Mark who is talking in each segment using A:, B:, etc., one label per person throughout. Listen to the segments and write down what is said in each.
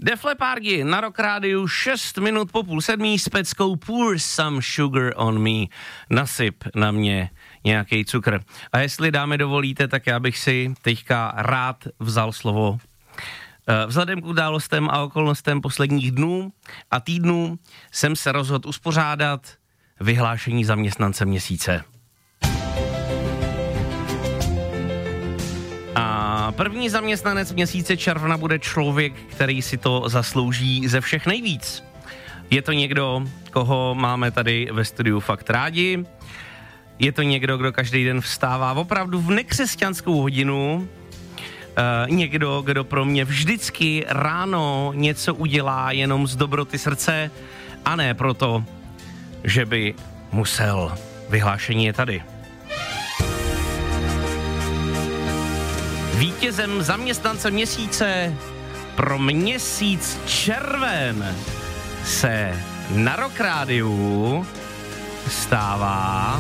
A: Def Leppard na Rock Rádiu 6 minut po 6:30 s peckou Pour Some Sugar on Me. Nasyp na mě nějaký cukr. A jestli dáme dovolíte, tak já bych si teďka rád vzal slovo. Vzhledem k událostem a okolnostem posledních dnů a týdnů jsem se rozhodl uspořádat vyhlášení zaměstnance měsíce. A první zaměstnanec měsíce června bude člověk, který si to zaslouží ze všech nejvíc. Je to někdo, koho máme tady ve studiu fakt rádi. Je to někdo, kdo každý den vstává opravdu v nekřesťanskou hodinu. Někdo, kdo pro mě vždycky ráno něco udělá jenom z dobroty srdce a ne proto, že by musel. Vyhlášení je tady. Vítězem zaměstnance měsíce pro měsíc červen se na Rock Rádiu stává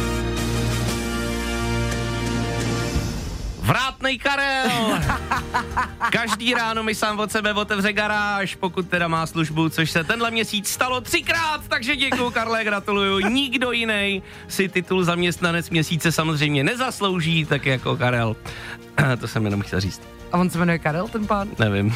A: Vrátnej Karel! Každý ráno mi sám od sebe otevře garáž, pokud teda má službu, což se tenhle měsíc stalo 3krát, takže děkuju, Karle, gratuluju. Nikdo jiný si titul zaměstnanec měsíce samozřejmě nezaslouží, tak jako Karel. To jsem jenom chtěl říct.
B: A on se jmenuje Karel, ten pán?
A: Nevím.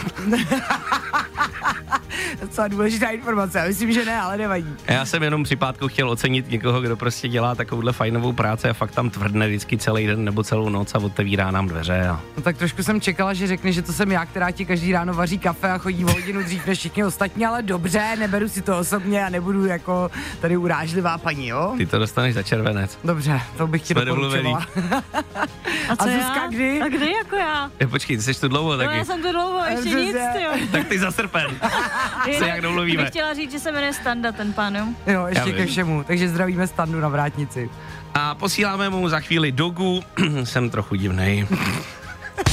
B: Docela důležitá informace, já myslím, že ne, ale nevadí.
A: Já jsem jenom připátku chtěl ocenit někoho, kdo prostě dělá takovouhle fajnovou práci a fakt tam tvrdne vždycky celý den nebo celou noc a otevírá nám dveře.
B: No tak trošku jsem čekala, že řekne, že to jsem já, která ti každý ráno vaří kafe a chodí o hodinu dřív než všichni ostatní, ale dobře, neberu si to osobně a nebudu jako tady urážlivá paní, jo?
A: Ty to dostaneš za červenec.
B: Dobře, to bych ti doporučovala.
C: A co
B: Zuzka, kdy?
C: A kdy jako já?
A: Počkej, ty jsi tu dlouho taky.
C: No, já jsem tu dlouho, ještě nic, tyjo.
A: Tak ty za srpen. Se jak domluvíme.
C: Bych chtěla říct, že se jmenuje Standa, ten pán, jo?
B: Jo, ještě ke všemu, takže zdravíme Standu na vrátnici.
A: A posíláme mu za chvíli dogu, jsem trochu divnej.